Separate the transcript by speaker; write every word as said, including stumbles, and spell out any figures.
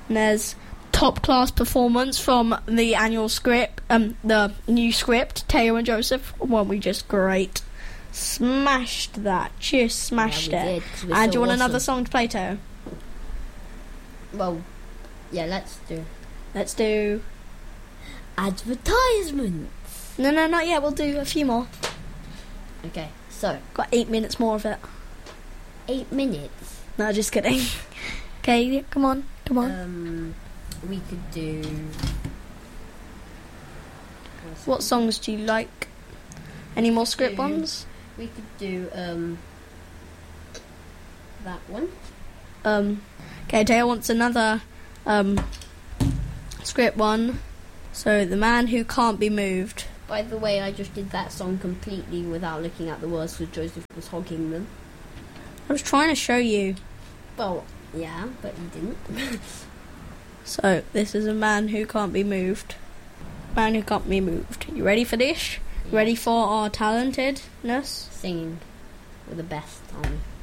Speaker 1: And there's top class performance from the annual script, um, the new script, Teo and Joseph. Weren't we just great? Smashed that, just smashed
Speaker 2: Yeah, we
Speaker 1: it.
Speaker 2: did, 'cause we're
Speaker 1: And
Speaker 2: so
Speaker 1: do you want
Speaker 2: awesome.
Speaker 1: another song to play, Teo?
Speaker 2: Well, yeah, let's do
Speaker 1: Let's do.
Speaker 2: advertisement.
Speaker 1: No, no, not yet. We'll do a few more.
Speaker 2: Okay, so
Speaker 1: Got eight minutes more of it.
Speaker 2: eight minutes.
Speaker 1: No, just kidding. Okay, come on, come on.
Speaker 2: Um, we could do.
Speaker 1: What songs do you like? Any more script
Speaker 2: do-
Speaker 1: ones?
Speaker 2: We could do um that one.
Speaker 1: Um, okay, Teo wants another um, script one. So, The Man Who Can't Be Moved.
Speaker 2: By the way, I just did that song completely without looking at the words because Joseph was hogging them.
Speaker 1: I was trying to show you.
Speaker 2: Well, yeah, but you didn't.
Speaker 1: So, this is A Man Who Can't Be Moved. Man Who Can't Be Moved. You ready for this?
Speaker 2: Yeah.
Speaker 1: Ready for our talentedness?
Speaker 2: Singing with the best on.